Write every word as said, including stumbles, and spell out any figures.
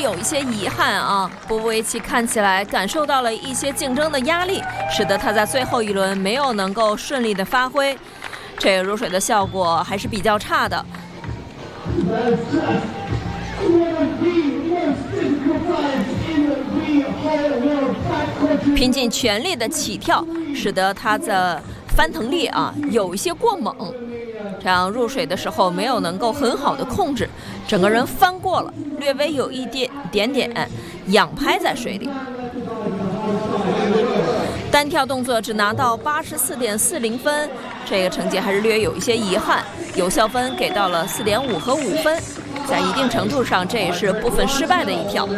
有一些遗憾啊。波波维奇看起来感受到了一些竞争的压力，使得他在最后一轮没有能够顺利的发挥，这个入水的效果还是比较差的。拼尽全力的起跳，使得他的翻腾力啊有一些过猛，这样入水的时候没有能够很好的控制，整个人翻过了，略微有一点点点仰拍在水里。单跳动作只拿到八十四点四零分，这个成绩还是略有一些遗憾，有效分给到了四点五和五分，在一定程度上这也是部分失败的一跳。